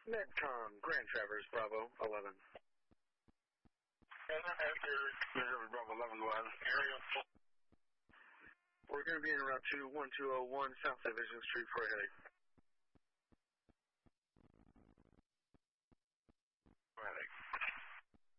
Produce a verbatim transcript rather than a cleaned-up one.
Medcom, Grand Traverse, Bravo, eleven. And after Grand Bravo, eleven, go ahead. area We're going to be in Route two, one two zero one, South Division Street for a headache.